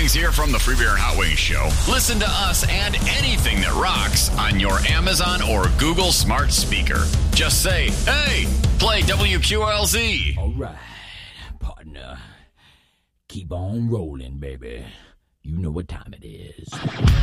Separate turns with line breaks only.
mornings here from the Free Beer and Hot Wings Show. Listen to us and anything that rocks on your Amazon or Google smart speaker. Just say, hey, play WQLZ.
All right, partner. Keep on rolling, baby. You know what time it is.